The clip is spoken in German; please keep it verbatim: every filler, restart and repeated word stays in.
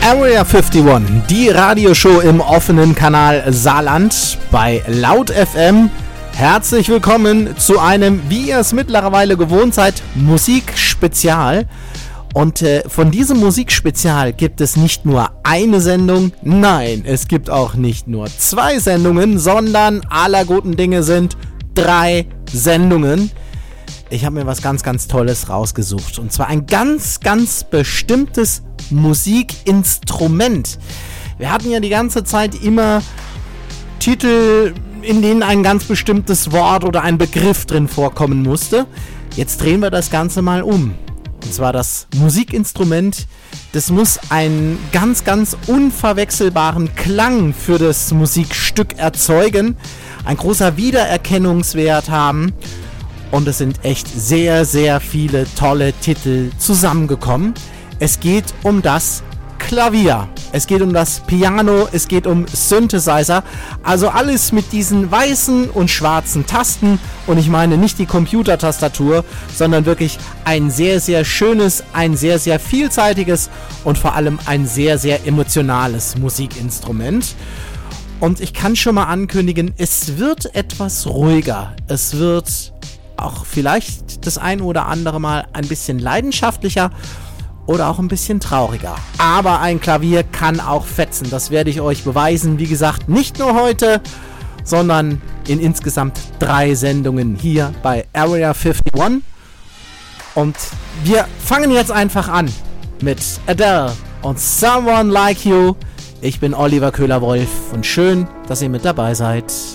Area einundfünfzig, die Radioshow im offenen Kanal Saarland bei Laut F M. Herzlich willkommen zu einem, wie ihr es mittlerweile gewohnt seid, Musikspezial. Und äh, von diesem Musikspezial gibt es nicht nur eine Sendung, nein, es gibt auch nicht nur zwei Sendungen, sondern aller guten Dinge sind drei Sendungen. Ich habe mir was ganz, ganz Tolles rausgesucht. Und zwar ein ganz, ganz bestimmtes Musikinstrument. Wir hatten ja die ganze Zeit immer Titel, in denen ein ganz bestimmtes Wort oder ein Begriff drin vorkommen musste. Jetzt drehen wir das Ganze mal um. Und zwar das Musikinstrument, das muss einen ganz, ganz unverwechselbaren Klang für das Musikstück erzeugen, ein großer Wiedererkennungswert haben. Und es sind echt sehr, sehr viele tolle Titel zusammengekommen. Es geht um das Klavier, es geht um das Piano, es geht um Synthesizer. Also alles mit diesen weißen und schwarzen Tasten. Und ich meine nicht die Computertastatur, sondern wirklich ein sehr, sehr schönes, ein sehr, sehr vielseitiges und vor allem ein sehr, sehr emotionales Musikinstrument. Und ich kann schon mal ankündigen, es wird etwas ruhiger. Es wird auch vielleicht das ein oder andere Mal ein bisschen leidenschaftlicher oder auch ein bisschen trauriger. Aber ein Klavier kann auch fetzen, das werde ich euch beweisen. Wie gesagt, nicht nur heute, sondern in insgesamt drei Sendungen hier bei Area einundfünfzig. Und wir fangen jetzt einfach an mit Adele und Someone Like You. Ich bin Oliver Köhler-Wolf und schön, dass ihr mit dabei seid.